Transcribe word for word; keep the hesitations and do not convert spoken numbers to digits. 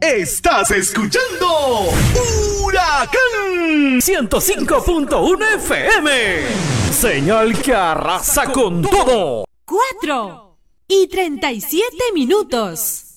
Estás escuchando Huracán ciento cinco punto uno F M. Señal que arrasa con todo. Cuatro y treinta y siete minutos.